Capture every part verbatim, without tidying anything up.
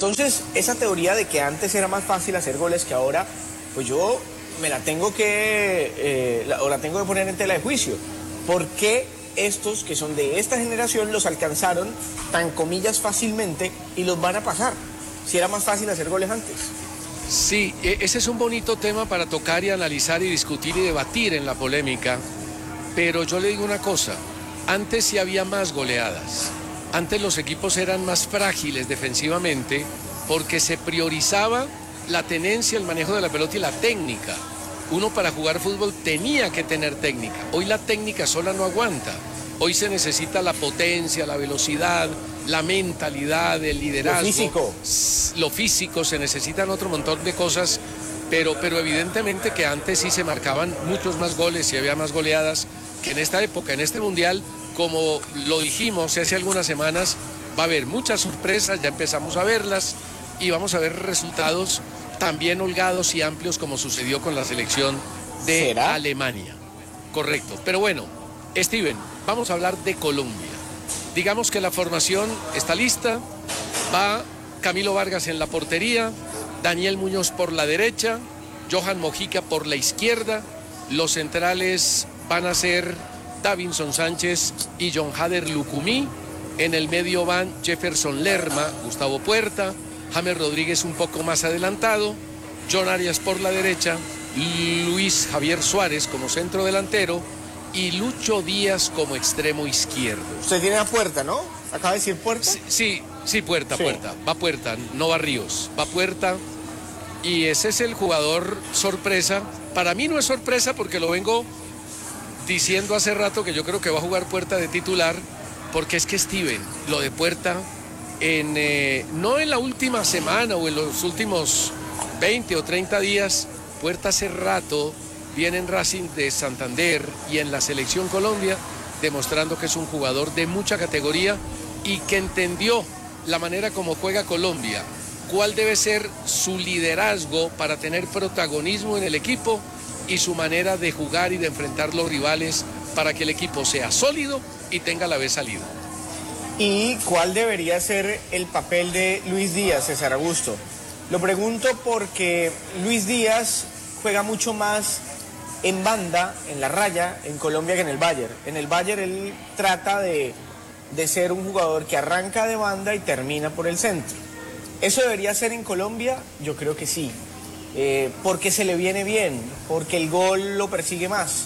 Entonces, esa teoría de que antes era más fácil hacer goles que ahora, pues yo me la tengo que, eh, la, o la tengo que poner en tela de juicio. ¿Por qué estos que son de esta generación los alcanzaron tan comillas fácilmente y los van a pasar? Si era más fácil hacer goles antes. Sí, ese es un bonito tema para tocar y analizar y discutir y debatir en la polémica, pero yo le digo una cosa, antes sí había más goleadas, antes los equipos eran más frágiles defensivamente porque se priorizaba la tenencia, el manejo de la pelota y la técnica. Uno para jugar fútbol tenía que tener técnica, hoy la técnica sola no aguanta, hoy se necesita la potencia, la velocidad, la mentalidad, el liderazgo. Lo físico. Lo físico, se necesitan otro montón de cosas, pero, pero evidentemente que antes sí se marcaban muchos más goles y había más goleadas que en esta época, en este mundial, como lo dijimos hace algunas semanas, va a haber muchas sorpresas, ya empezamos a verlas y vamos a ver resultados también holgados y amplios como sucedió con la selección de ¿Será? Alemania. Correcto, pero bueno, Steven, vamos a hablar de Colombia. Digamos que la formación está lista, va Camilo Vargas en la portería, Daniel Muñoz por la derecha, Johan Mojica por la izquierda, los centrales van a ser Davinson Sánchez y John Hader Lucumí, en el medio van Jefferson Lerma, Gustavo Puerta, James Rodríguez un poco más adelantado, John Arias por la derecha, Luis Javier Suárez como centro delantero, y Lucho Díaz como extremo izquierdo. Usted tiene a Puerta, ¿no? ¿Acaba de decir Puerta? Sí, sí, sí, Puerta, Sí. Puerta. Va Puerta, no va Ríos. Va Puerta. Y ese es el jugador sorpresa. Para mí no es sorpresa porque lo vengo diciendo hace rato que yo creo que va a jugar Puerta de titular. Porque es que Steven, lo de Puerta, en, eh, no en la última semana o en los últimos veinte o treinta días, Puerta hace rato viene en Racing de Santander y en la Selección Colombia, demostrando que es un jugador de mucha categoría y que entendió la manera como juega Colombia, cuál debe ser su liderazgo para tener protagonismo en el equipo y su manera de jugar y de enfrentar los rivales para que el equipo sea sólido y tenga a la vez salida. ¿Y cuál debería ser el papel de Luis Díaz, César Augusto? Lo pregunto porque Luis Díaz juega mucho más en banda, en la raya, en Colombia que en el Bayern. En el Bayern él trata de, de ser un jugador que arranca de banda y termina por el centro. ¿Eso debería ser en Colombia? Yo creo que sí. Eh, porque se le viene bien, porque el gol lo persigue más,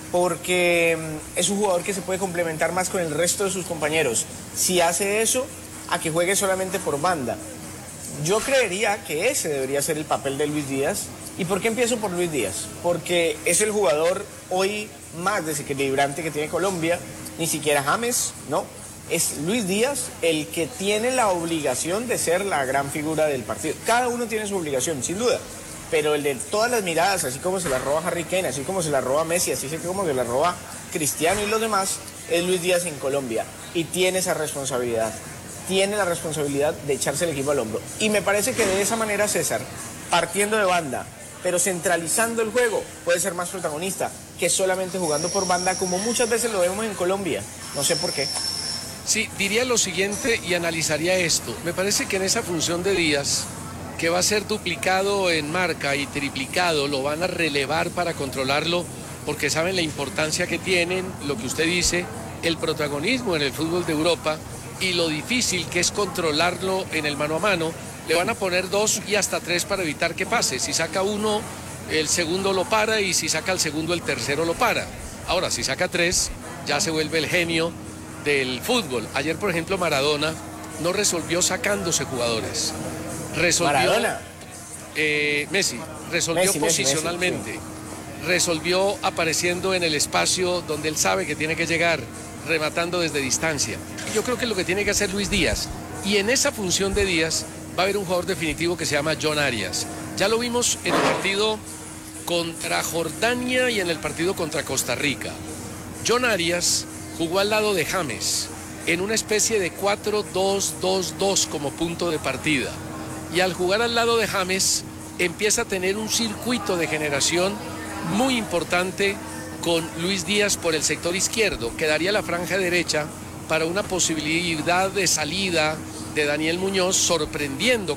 porque mm, es un jugador que se puede complementar más con el resto de sus compañeros. Si hace eso, a que juegue solamente por banda. Yo creería que ese debería ser el papel de Luis Díaz. ¿Y por qué empiezo por Luis Díaz? Porque es el jugador hoy más desequilibrante que tiene Colombia, ni siquiera James, no. Es Luis Díaz el que tiene la obligación de ser la gran figura del partido. Cada uno tiene su obligación, sin duda, pero el de todas las miradas, así como se la roba Harry Kane, así como se la roba Messi, así como se la roba Cristiano y los demás, es Luis Díaz en Colombia y tiene esa responsabilidad. Tiene la responsabilidad de echarse el equipo al hombro. Y me parece que de esa manera, César, partiendo de banda, pero centralizando el juego, puede ser más protagonista que solamente jugando por banda, como muchas veces lo vemos en Colombia. No sé por qué. Sí, diría lo siguiente y analizaría esto. Me parece que en esa función de Díaz, que va a ser duplicado en marca y triplicado, lo van a relevar para controlarlo, porque saben la importancia que tienen, lo que usted dice, el protagonismo en el fútbol de Europa y lo difícil que es controlarlo en el mano a mano. Le van a poner dos y hasta tres para evitar que pase. Si saca uno, el segundo lo para, y si saca el segundo, el tercero lo para. Ahora, si saca tres, ya se vuelve el genio del fútbol. Ayer, por ejemplo, Maradona no resolvió sacándose jugadores. Resolvió, Maradona. Eh, Messi, resolvió Messi, Messi, posicionalmente. Messi, sí. Resolvió apareciendo en el espacio donde él sabe que tiene que llegar, rematando desde distancia. Yo creo que es lo que tiene que hacer Luis Díaz. Y en esa función de Díaz va a haber un jugador definitivo que se llama John Arias. Ya lo vimos en el partido contra Jordania y en el partido contra Costa Rica. John Arias jugó al lado de James en una especie de cuatro dos dos dos como punto de partida. Y al jugar al lado de James empieza a tener un circuito de generación muy importante con Luis Díaz por el sector izquierdo, que daría la franja derecha para una posibilidad de salida de Daniel Muñoz, sorprendiendo